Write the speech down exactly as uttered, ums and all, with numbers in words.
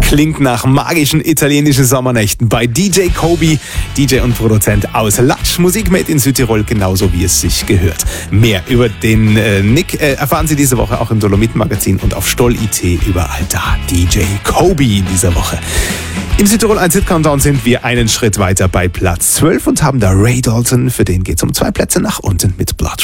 Klingt nach magischen italienischen Sommernächten bei D J Kobi, D J und Produzent aus Latsch. Musik made in Südtirol, genauso wie es sich gehört. Mehr über den äh, Nick äh, erfahren Sie diese Woche auch im Dolomiten-Magazin und auf stoll punkt it überall da. D J Kobi in dieser Woche. Im Südtirol eins Hit Countdown sind wir einen Schritt weiter bei Platz zwölf und haben da Ray Dalton. Für den geht's um zwei Plätze nach unten mit Blood